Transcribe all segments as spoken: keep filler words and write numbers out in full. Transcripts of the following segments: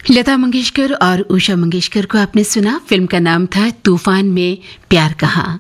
लता मंगेशकर और उषा मंगेशकर को आपने सुना। फिल्म का नाम था तूफान में प्यार कहाँ।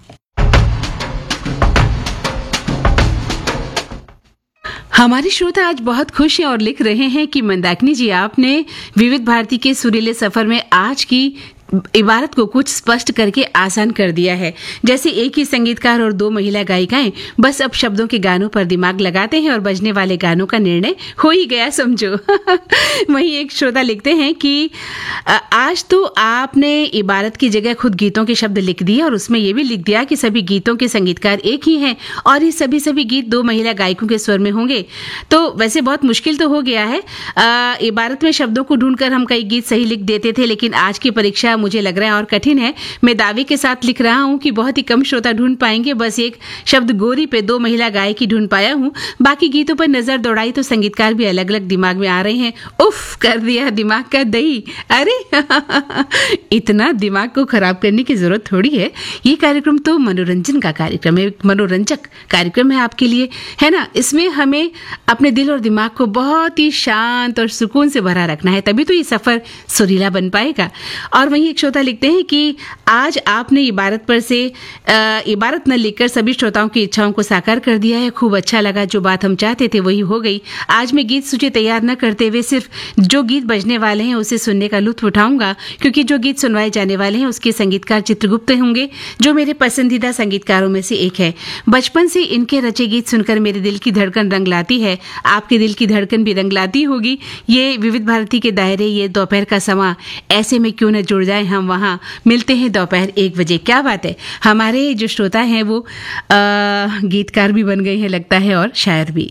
हमारे श्रोता आज बहुत खुश हैं और लिख रहे हैं कि मंदाकिनी जी, आपने विविध भारती के सुरीले सफर में आज की इबारत को कुछ स्पष्ट करके आसान कर दिया है। जैसे एक ही संगीतकार और दो महिला गायिकाएं बस अब शब्दों के गानों पर दिमाग लगाते हैं और बजने वाले गानों का निर्णय हो ही गया, समझो। वहीं एक श्रोता लिखते हैं कि आज तो आपने इबारत की जगह खुद गीतों के शब्द लिख दिए और उसमें यह भी लिख दिया कि सभी गीतों के संगीतकार एक ही हैं और ये सभी सभी गीत दो महिला गायकों के स्वर में होंगे। तो वैसे बहुत मुश्किल तो हो गया है। इबारत में शब्दों को ढूंढकर हम कई गीत सही लिख देते थे, लेकिन आज की परीक्षा मुझे लग रहा है और कठिन है। मैं दावे के साथ लिख रहा हूं कि बहुत ही कम श्रोता ढूंढ पाएंगे। बस एक शब्द गोरी पे दो महिला गायक ही ढूंढ पाया हूं। बाकी गीतों पर नजर दौड़ाई तो संगीतकार भी अलग अलग दिमाग में आ रहे हैं। उफ, कर दिया दिमाग का दही। अरे इतना दिमाग को खराब करने की जरूरत थोड़ी है। ये कार्यक्रम तो मनोरंजन का कार्यक्रम है, मनोरंजक कार्यक्रम है आपके लिए, है ना। इसमें हमें अपने दिल और दिमाग को बहुत ही शांत और सुकून से भरा रखना है, तभी तो ये सफर सुरीला बन पाएगा। और वहीं एक श्रोता लिखते हैं कि आज आपने इबारत पर से आ, इबारत न लिखकर सभी श्रोताओं की इच्छाओं को साकार कर दिया है। खूब अच्छा लगा, जो बात हम चाहते थे वही हो गई। आज मैं गीत सूची तैयार न करते हुए सिर्फ जो गीत बजने वाले हैं उसे सुनने का लुत्फ उठाऊंगा, क्योंकि जो गीत सुनवाए जाने वाले हैं उसके संगीतकार चित्रगुप्त होंगे, जो मेरे पसंदीदा संगीतकारों में से एक है। बचपन से इनके रचे गीत सुनकर मेरे दिल की धड़कन रंग लाती है, आपके दिल की धड़कन भी रंग लाती होगी। ये विविध भारती के दायरे, ये दोपहर का समा, ऐसे में क्यों न जुड़ जाए हम वहां। मिलते हैं दोपहर एक बजे। क्या बात है, हमारे जो श्रोता हैं वो आ, गीतकार भी बन गए हैं लगता है, और शायर भी।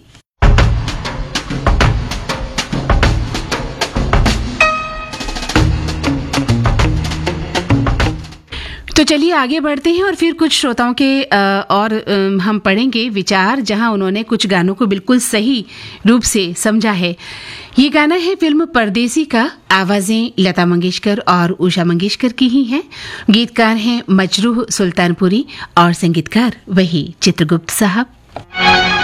तो चलिए आगे बढ़ते हैं और फिर कुछ श्रोताओं के आ, और आ, हम पढ़ेंगे विचार, जहां उन्होंने कुछ गानों को बिल्कुल सही रूप से समझा है। ये गाना है फिल्म परदेसी का। आवाजें लता मंगेशकर और उषा मंगेशकर की ही हैं। गीतकार हैं मजरूह सुल्तानपुरी और संगीतकार वही चित्रगुप्त साहब।